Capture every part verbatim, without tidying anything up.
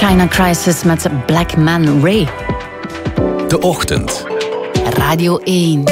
China Crisis met Black Man Ray. De Ochtend. Radio één.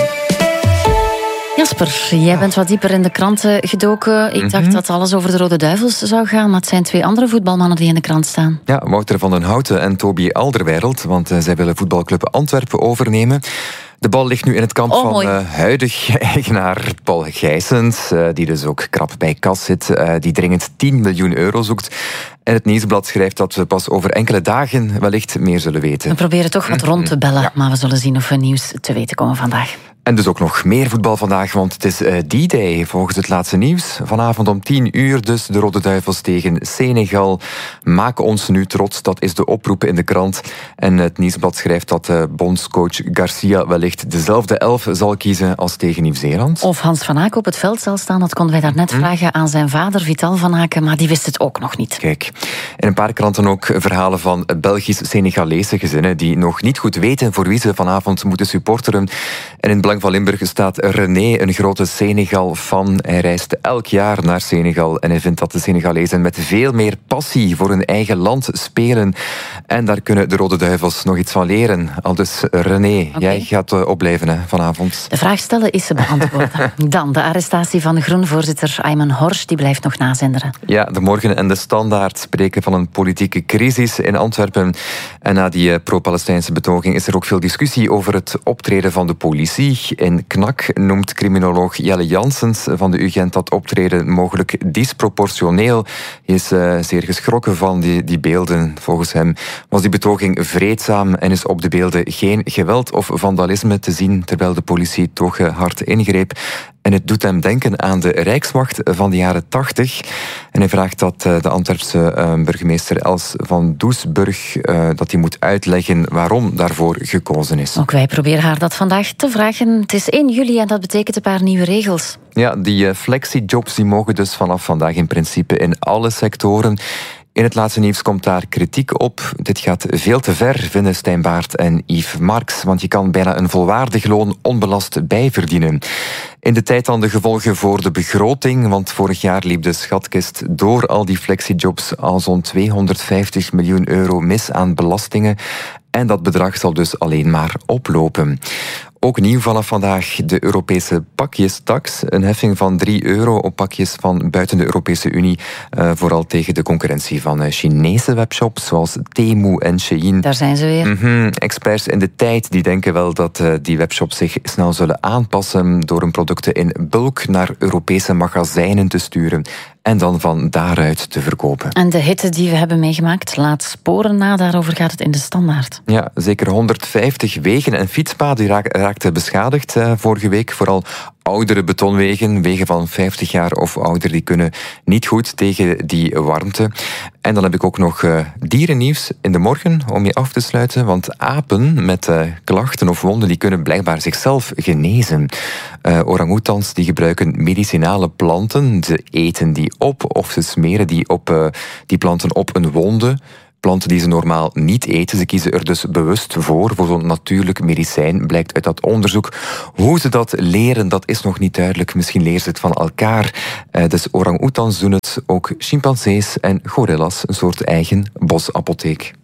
Jasper, jij bent wat dieper in de kranten gedoken. Ik mm-hmm. dacht dat alles over de Rode Duivels zou gaan, maar het zijn twee andere voetbalmannen die in de krant staan. Ja, Wouter van den Houten en Toby Alderweireld, want uh, zij willen voetbalclub Antwerpen overnemen. De bal ligt nu in het kamp oh, van uh, huidig eigenaar Paul Gijsens, uh, die dus ook krap bij kas zit, uh, die dringend tien miljoen euro zoekt. En het Nieuwsblad schrijft dat we pas over enkele dagen wellicht meer zullen weten. We proberen toch wat rond te bellen, ja. maar we zullen zien of we nieuws te weten komen vandaag. En dus ook nog meer voetbal vandaag, want het is uh, D-Day volgens het laatste nieuws. Vanavond om tien uur dus de Rode Duivels tegen Senegal. Maak ons nu trots, dat is de oproep in de krant. En het Nieuwsblad schrijft dat uh, bondscoach Garcia wellicht dezelfde elf zal kiezen als tegen Nieuw-Zeeland. Of Hans van Aken op het veld zal staan, dat konden wij daarnet hm? vragen aan zijn vader Vital van Aken, maar die wist het ook nog niet. Kijk, in een paar kranten ook verhalen van Belgisch-Senegalese gezinnen die nog niet goed weten voor wie ze vanavond moeten supporteren. En in het Belang van Limburg staat René, een grote Senegal-fan. Hij reist elk jaar naar Senegal en hij vindt dat de Senegalezen met veel meer passie voor hun eigen land spelen. En daar kunnen de Rode Duivels nog iets van leren. Al dus René, okay. jij gaat uh, opblijven hè, vanavond. De vraag stellen is ze beantwoorden. Dan de arrestatie van Groen-voorzitter Ayman Horsch, die blijft nog nazinderen. Ja, de Morgen en de Standaard spreken van een politieke crisis in Antwerpen. En na die uh, pro-Palestijnse betoging is er ook veel discussie over het optreden van de politie. In Knak noemt criminoloog Jelle Janssens van de U Gent dat optreden mogelijk disproportioneel. Hij is uh, zeer geschrokken van die, die beelden. Volgens hem was die betoging vreedzaam en is op de beelden geen geweld of vandalisme te zien, terwijl de politie toch uh, hard ingreep. En het doet hem denken aan de Rijkswacht van de jaren tachtig. En hij vraagt dat uh, de Antwerpse uh, burgemeester Els van Doesburg uh, dat hij moet uitleggen waarom daarvoor gekozen is. Ook wij proberen haar dat vandaag te vragen. Het is één juli en dat betekent een paar nieuwe regels. Ja, die uh, flexijobs die mogen dus vanaf vandaag in principe in alle sectoren. In het laatste nieuws komt daar kritiek op. Dit gaat veel te ver, vinden Stijn Baert en Yves Marx, want je kan bijna een volwaardig loon onbelast bijverdienen. In de tijd dan de gevolgen voor de begroting, want vorig jaar liep de schatkist door al die flexijobs al zo'n tweehonderdvijftig miljoen euro mis aan belastingen. En dat bedrag zal dus alleen maar oplopen. Ook nieuw vanaf vandaag de Europese pakjestax. Een heffing van drie euro op pakjes van buiten de Europese Unie. Uh, vooral tegen de concurrentie van uh, Chinese webshops zoals Temu en Shein. Daar zijn ze weer. Mm-hmm. Experts in de tijd die denken wel dat uh, die webshops zich snel zullen aanpassen door hun producten in bulk naar Europese magazijnen te sturen. En dan van daaruit te verkopen. En de hitte die we hebben meegemaakt laat sporen na. Daarover gaat het in de Standaard. Ja, zeker honderdvijftig wegen en fietspaden raakten beschadigd eh, vorige week. Vooral oudere betonwegen, wegen van vijftig jaar of ouder, die kunnen niet goed tegen die warmte. En dan heb ik ook nog uh, dierennieuws in de morgen om je af te sluiten. Want apen met uh, klachten of wonden, die kunnen blijkbaar zichzelf genezen. Uh, orang-oetans die gebruiken medicinale planten. Ze eten die op of ze smeren die, op, uh, die planten op een wonde. Planten die ze normaal niet eten. Ze kiezen er dus bewust voor, voor zo'n natuurlijk medicijn, blijkt uit dat onderzoek. Hoe ze dat leren, dat is nog niet duidelijk. Misschien leren ze het van elkaar. Uh, dus orang-oetans doen het, ook chimpansees en gorillas, een soort eigen bosapotheek.